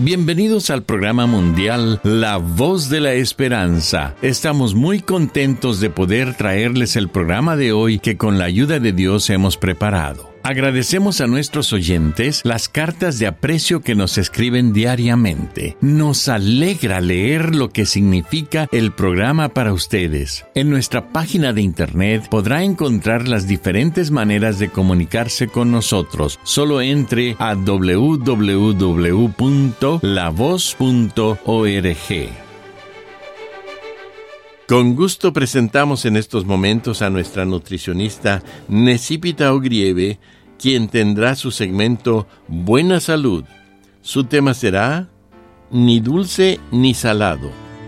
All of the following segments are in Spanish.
Bienvenidos al programa mundial La Voz de la Esperanza. Estamos muy contentos de poder traerles el programa de hoy que con la ayuda de Dios hemos preparado. Agradecemos a nuestros oyentes las cartas de aprecio que nos escriben diariamente. Nos alegra leer lo que significa el programa para ustedes. En nuestra página de internet podrá encontrar las diferentes maneras de comunicarse con nosotros. Solo entre a www.lavoz.org. Con gusto presentamos en estos momentos a nuestra nutricionista Necipita Ogrieve, quien tendrá su segmento Buena Salud. Su tema será Ni dulce ni salado.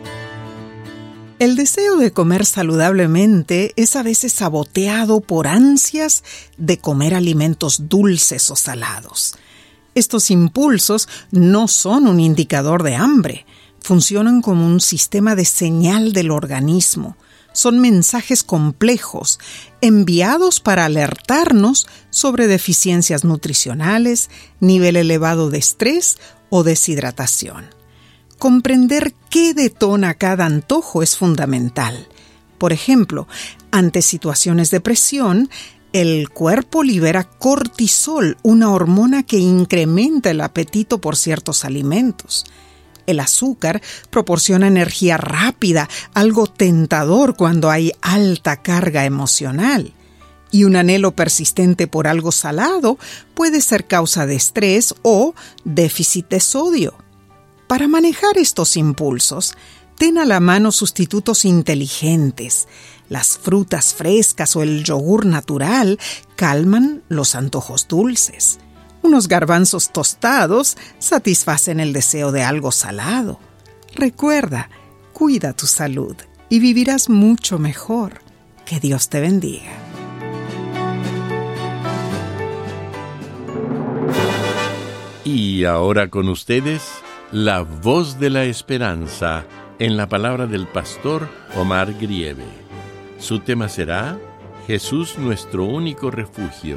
El deseo de comer saludablemente es a veces saboteado por ansias de comer alimentos dulces o salados. Estos impulsos no son un indicador de hambre. Funcionan como un sistema de señal del organismo. Son mensajes complejos, enviados para alertarnos sobre deficiencias nutricionales, nivel elevado de estrés o deshidratación. Comprender qué detona cada antojo es fundamental. Por ejemplo, ante situaciones de presión, el cuerpo libera cortisol, una hormona que incrementa el apetito por ciertos alimentos. El azúcar proporciona energía rápida, algo tentador cuando hay alta carga emocional. Y un anhelo persistente por algo salado puede ser causa de estrés o déficit de sodio. Para manejar estos impulsos, ten a la mano sustitutos inteligentes. Las frutas frescas o el yogur natural calman los antojos dulces. Unos garbanzos tostados satisfacen el deseo de algo salado. Recuerda, cuida tu salud y vivirás mucho mejor. Que Dios te bendiga. Y ahora con ustedes, La Voz de la Esperanza, en la palabra del pastor Omar Grieve. Su tema será Jesús, nuestro único refugio.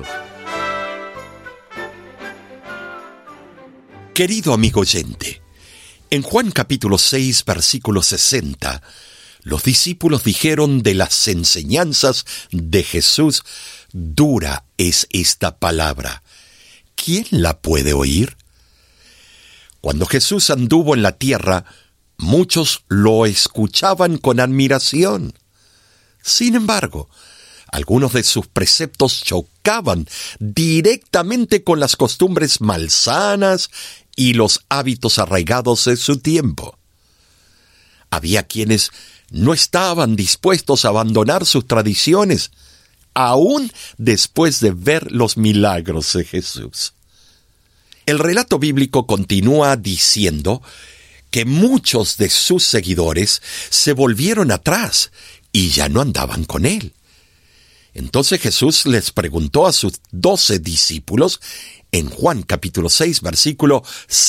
Querido amigo oyente, en Juan capítulo 6, versículo 60, los discípulos dijeron de las enseñanzas de Jesús: dura es esta palabra, ¿quién la puede oír? Cuando Jesús anduvo en la tierra, muchos lo escuchaban con admiración. Sin embargo, algunos de sus preceptos chocaban directamente con las costumbres malsanas y los hábitos arraigados de su tiempo. Había quienes no estaban dispuestos a abandonar sus tradiciones, aún después de ver los milagros de Jesús. El relato bíblico continúa diciendo que muchos de sus seguidores se volvieron atrás y ya no andaban con él. Entonces Jesús les preguntó a sus 12 discípulos en Juan capítulo 6, versículo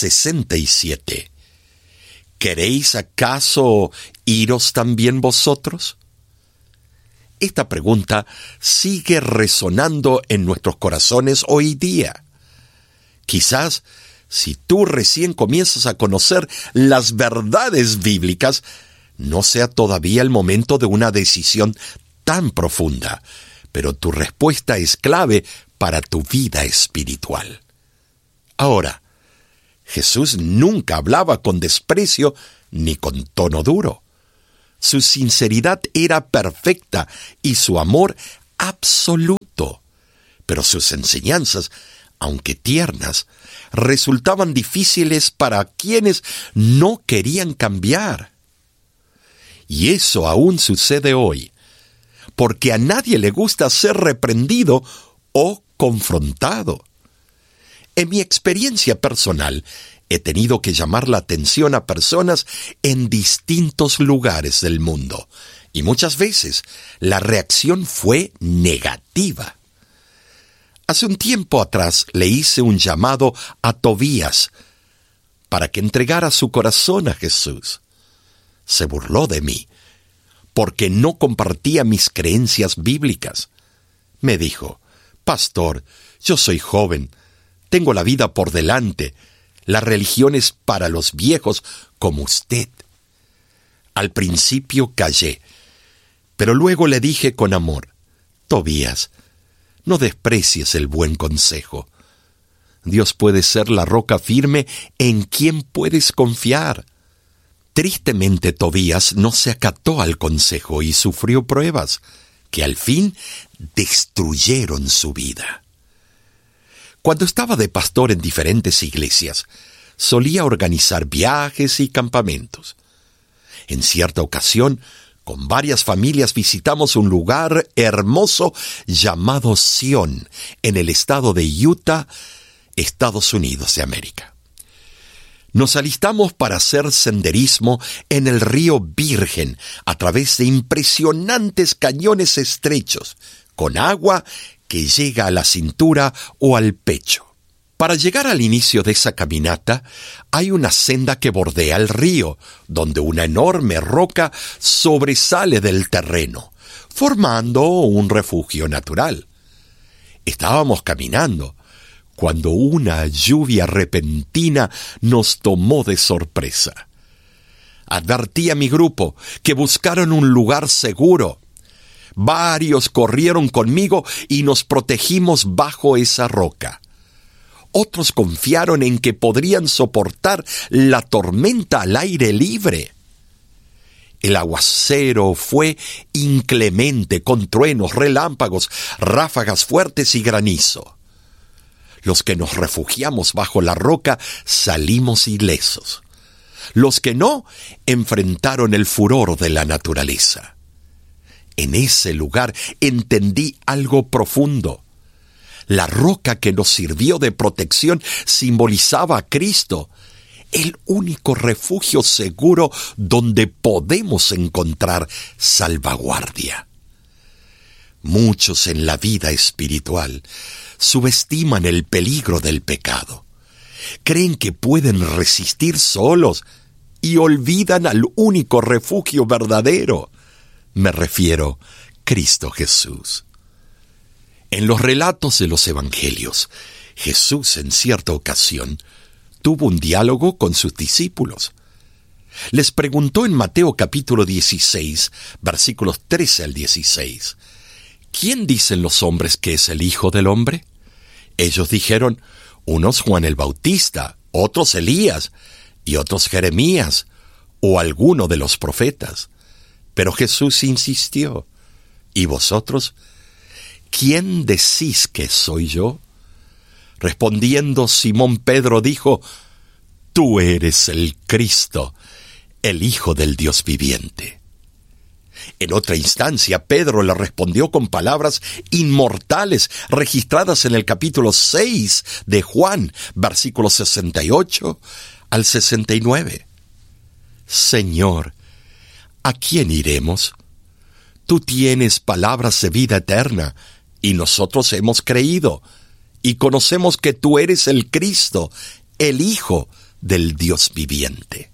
67. ¿Queréis acaso iros también vosotros? Esta pregunta sigue resonando en nuestros corazones hoy día. Quizás, si tú recién comienzas a conocer las verdades bíblicas, no sea todavía el momento de una decisión tan profunda, pero tu respuesta es clave para tu vida espiritual. Ahora, Jesús nunca hablaba con desprecio ni con tono duro. Su sinceridad era perfecta y su amor absoluto. Pero sus enseñanzas, aunque tiernas, resultaban difíciles para quienes no querían cambiar. Y eso aún sucede hoy, porque a nadie le gusta ser reprendido o confrontado. En mi experiencia personal, he tenido que llamar la atención a personas en distintos lugares del mundo, y muchas veces la reacción fue negativa. Hace un tiempo atrás le hice un llamado a Tobías para que entregara su corazón a Jesús. Se burló de mí porque no compartía mis creencias bíblicas. Me dijo: «Pastor, yo soy joven, tengo la vida por delante, La religión es para los viejos como usted. Al principio callé, pero luego le dije con amor: Tobías, no desprecies el buen consejo. Dios puede ser la roca firme en quien puedes confiar. Tristemente, Tobías no se acató al consejo y sufrió pruebas que al fin destruyeron su vida. Cuando estaba de pastor en diferentes iglesias, solía organizar viajes y campamentos. En cierta ocasión, con varias familias visitamos un lugar hermoso llamado Sion, en el estado de Utah, Estados Unidos de América. Nos alistamos para hacer senderismo en el río Virgen a través de impresionantes cañones estrechos, con agua que llega a la cintura o al pecho. Para llegar al inicio de esa caminata, hay una senda que bordea el río, donde una enorme roca sobresale del terreno, formando un refugio natural. Estábamos caminando cuando una lluvia repentina nos tomó de sorpresa. Advertí a mi grupo que buscaran un lugar seguro. Varios corrieron conmigo y nos protegimos bajo esa roca. Otros confiaron en que podrían soportar la tormenta al aire libre. El aguacero fue inclemente, con truenos, relámpagos, ráfagas fuertes y granizo. Los que nos refugiamos bajo la roca salimos ilesos. Los que no, enfrentaron el furor de la naturaleza. En ese lugar entendí algo profundo. La roca que nos sirvió de protección simbolizaba a Cristo, el único refugio seguro donde podemos encontrar salvaguardia. Muchos en la vida espiritual subestiman el peligro del pecado. Creen que pueden resistir solos y olvidan al único refugio verdadero. Me refiero a Cristo Jesús. En los relatos de los evangelios, Jesús en cierta ocasión tuvo un diálogo con sus discípulos. Les preguntó en Mateo capítulo 16, versículos 13 al 16, ¿quién dicen los hombres que es el Hijo del Hombre? Ellos dijeron, unos Juan el Bautista, otros Elías, y otros Jeremías, o alguno de los profetas. Pero Jesús insistió, ¿y vosotros? ¿Quién decís que soy yo? Respondiendo, Simón Pedro dijo, tú eres el Cristo, el Hijo del Dios viviente. En otra instancia, Pedro le respondió con palabras inmortales registradas en el capítulo 6 de Juan, versículos 68 al 69. Señor, ¿a quién iremos? Tú tienes palabras de vida eterna, y nosotros hemos creído, y conocemos que tú eres el Cristo, el Hijo del Dios viviente.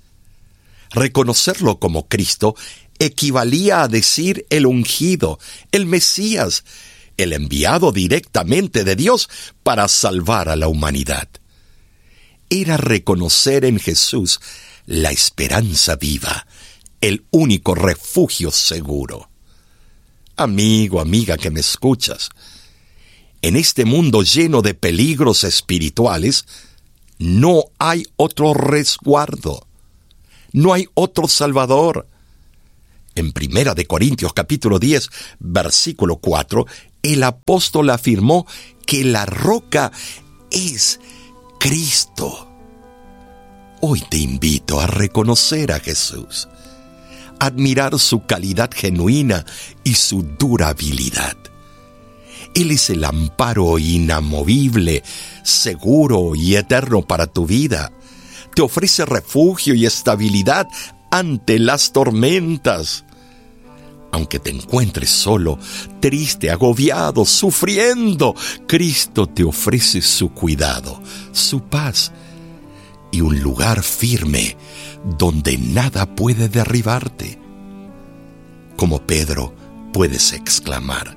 Reconocerlo como Cristo equivalía a decir el ungido, el Mesías, el enviado directamente de Dios para salvar a la humanidad. Era reconocer en Jesús la esperanza viva, el único refugio seguro. Amigo, amiga que me escuchas, en este mundo lleno de peligros espirituales, no hay otro resguardo, no hay otro Salvador. En 1 Corintios capítulo 10, versículo 4, el apóstol afirmó que la roca es Cristo. Hoy te invito a reconocer a Jesús, admirar su calidad genuina y su durabilidad. Él es el amparo inamovible, seguro y eterno para tu vida. Te ofrece refugio y estabilidad ante las tormentas. Aunque te encuentres solo, triste, agobiado, sufriendo, Cristo te ofrece su cuidado, su paz y un lugar firme donde nada puede derribarte. Como Pedro, puedes exclamar,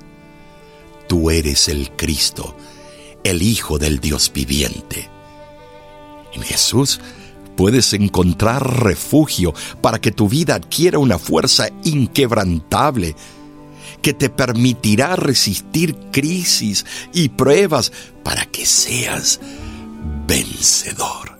tú eres el Cristo, el Hijo del Dios viviente. En Jesús puedes encontrar refugio para que tu vida adquiera una fuerza inquebrantable que te permitirá resistir crisis y pruebas para que seas vencedor.